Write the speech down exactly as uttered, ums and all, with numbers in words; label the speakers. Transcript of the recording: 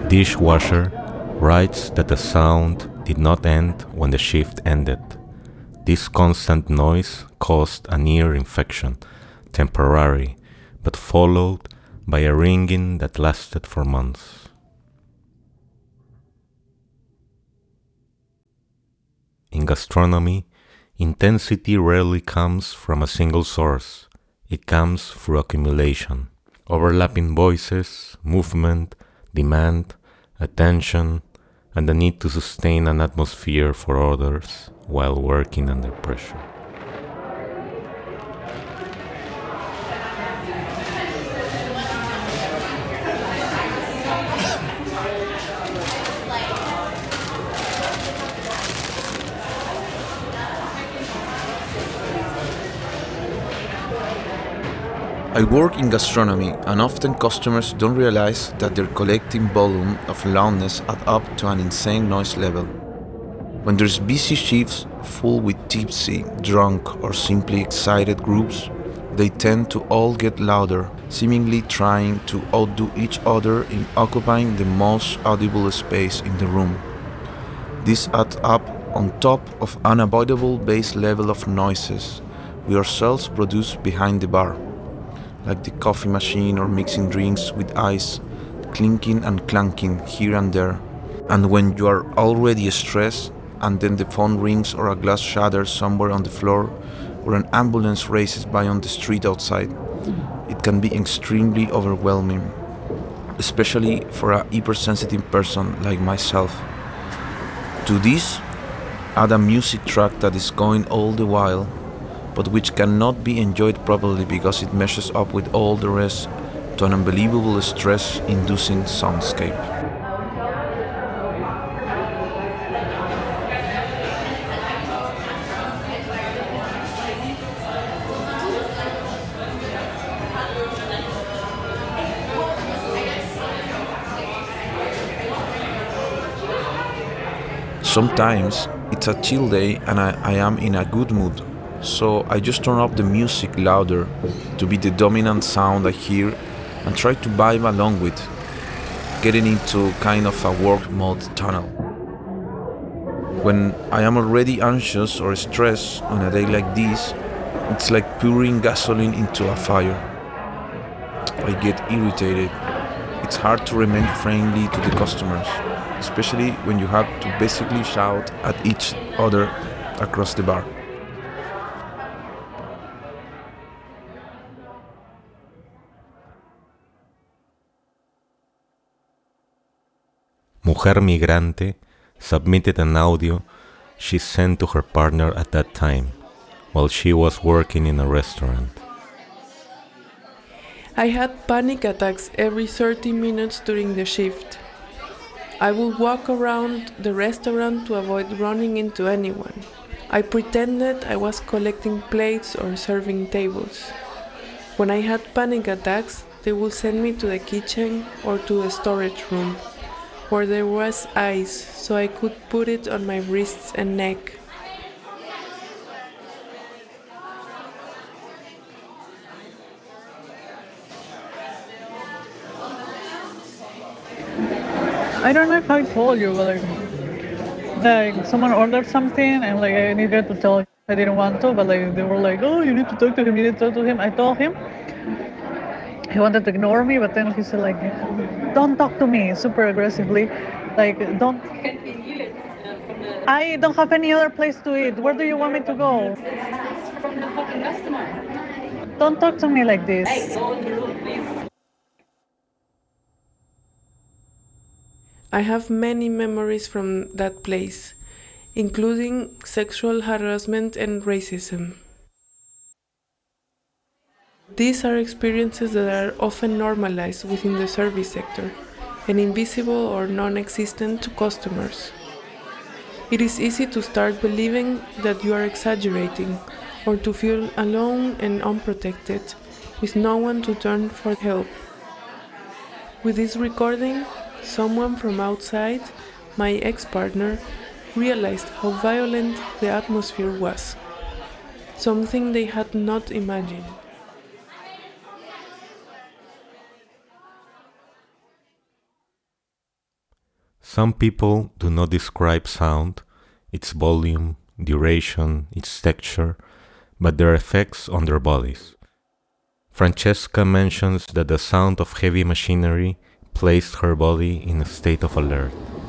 Speaker 1: dishwasher writes that the sound did not end when the shift ended. This constant noise caused an ear infection, temporary, but followed by a ringing that lasted for months. In gastronomy, intensity rarely comes from a single source. It comes through accumulation, overlapping voices, movement, demand, attention, and the need to sustain an atmosphere for others while working under pressure.
Speaker 2: I work in gastronomy, and often customers don't realize that their collective volume of loudness adds up to an insane noise level. When there's busy shifts full with tipsy, drunk, or simply excited groups, they tend to all get louder, seemingly trying to outdo each other in occupying the most audible space in the room. This adds up on top of unavoidable base level of noises we ourselves produce behind the bar, like the coffee machine or mixing drinks with ice, clinking and clanking here and there. And when you are already stressed, and then the phone rings or a glass shatters somewhere on the floor, or an ambulance races by on the street outside, it can be extremely overwhelming, especially for a hypersensitive person like myself. To this, add a music track that is going all the while, but which cannot be enjoyed properly because it meshes up with all the rest to an unbelievable stress-inducing soundscape. Sometimes it's a chill day and I, I am in a good mood, so I just turn up the music louder to be the dominant sound I hear and try to vibe along with, getting into kind of a work mode tunnel. When I am already anxious or stressed on a day like this, it's like pouring gasoline into a fire. I get irritated. It's hard to remain friendly to the customers, especially when you have to basically shout at each other across the bar.
Speaker 1: Mujer Migrante submitted an audio she sent to her partner at that time, while she was working in a restaurant.
Speaker 3: I had panic attacks every thirty minutes during the shift. I would walk around the restaurant to avoid running into anyone. I pretended I was collecting plates or serving tables. When I had panic attacks, they would send me to the kitchen or to the storage room, where there was ice, so I could put it on my wrists and neck.
Speaker 4: I don't know if I told you, but like, like someone ordered something and like I needed to tell. I didn't want to, but like they were like, "Oh, you need to talk to him. You need to talk to him." I told him. He wanted to ignore me, but then he said like, "Don't talk to me," super aggressively. Like, don't. I don't have any other place to eat. Where do you want me to go? Don't talk to me like this.
Speaker 3: I have many memories from that place, including sexual harassment and racism. These are experiences that are often normalized within the service sector and invisible or non-existent to customers. It is easy to start believing that you are exaggerating or to feel alone and unprotected, with no one to turn for help. With this recording, someone from outside, my ex-partner, realized how violent the atmosphere was, something they had not imagined.
Speaker 1: Some people do not describe sound, its volume, duration, its texture, but their effects on their bodies. Francesca mentions that the sound of heavy machinery placed her body in a state of alert.